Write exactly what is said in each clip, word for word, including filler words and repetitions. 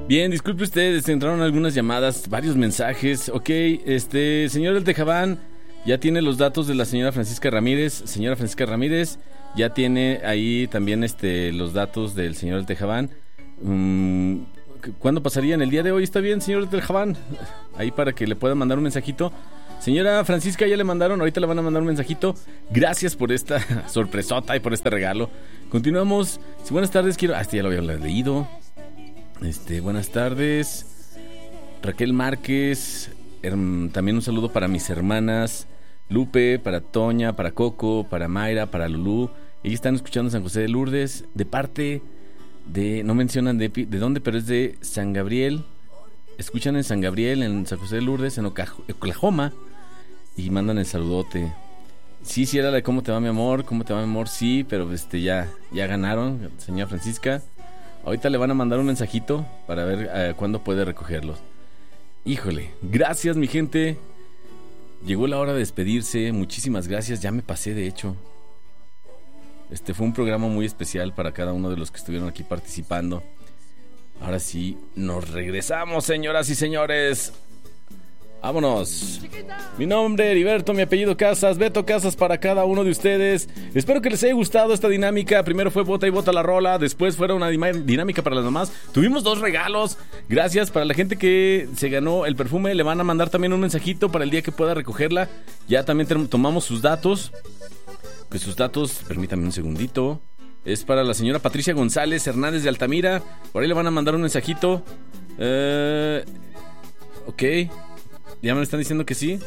Bien, disculpe ustedes, entraron algunas llamadas, varios mensajes. Ok, este, señor del Tejabán, ya tiene los datos de la señora Francisca Ramírez. Señora Francisca Ramírez, ya tiene ahí también este, los datos del señor del Tejabán. Um, ¿Cuándo pasarían? ¿El día de hoy está bien, señor del Tejabán? Ahí para que le puedan mandar un mensajito. Señora Francisca, ya le mandaron, ahorita le van a mandar un mensajito. Gracias por esta sorpresota y por este regalo. Continuamos. Sí, buenas tardes, quiero... Ah, este ya lo había leído. Este, buenas tardes. Raquel Márquez. Her... También un saludo para mis hermanas Lupe, para Toña, para Coco, para Mayra, para Lulú. Ellos están escuchando San José de Lourdes. De parte de... No mencionan de, de dónde, pero es de San Gabriel. Escuchan en San Gabriel, en San José de Lourdes, en Oklahoma. Y mandan el saludote. Sí, sí era la de cómo te va mi amor, cómo te va mi amor, sí, pero este ya, ya ganaron, señora Francisca. Ahorita le van a mandar un mensajito para ver eh, cuándo puede recogerlos. Híjole, gracias mi gente. Llegó la hora de despedirse, muchísimas gracias, ya me pasé de hecho. Este fue un programa muy especial para cada uno de los que estuvieron aquí participando. Ahora sí, nos regresamos, señoras y señores. Vámonos. Mi nombre, Heriberto, mi apellido Casas, Beto Casas para cada uno de ustedes. Espero que les haya gustado esta dinámica. Primero fue Bota y Bota la Rola, después fue una dinámica para las mamás. Tuvimos dos regalos. Gracias para la gente que se ganó el perfume. Le van a mandar también un mensajito para el día que pueda recogerla. Ya también tomamos sus datos. Que sus datos, permítanme un segundito. Es para la señora Patricia González Hernández de Altamira. Por ahí le van a mandar un mensajito. Eh, ok. Ya me están diciendo que sí.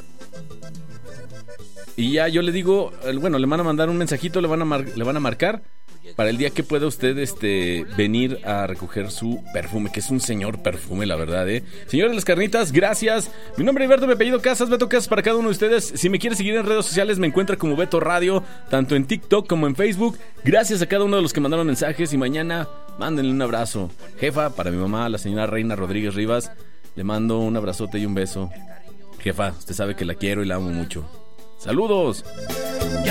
Y ya yo le digo, bueno, le van a mandar un mensajito, le van a mar, le van a marcar para el día que pueda usted este venir a recoger su perfume, que es un señor perfume, la verdad, ¿eh? Señores de las carnitas, gracias. Mi nombre es Beto, mi apellido Casas, Beto Casas para cada uno de ustedes. Si me quiere seguir en redes sociales, me encuentra como Beto Radio, tanto en TikTok como en Facebook. Gracias a cada uno de los que mandaron mensajes y mañana mándenle un abrazo. Jefa, para mi mamá, la señora Reina Rodríguez Rivas, le mando un abrazote y un beso. Jefa, usted sabe que la quiero y la amo mucho. ¡Saludos!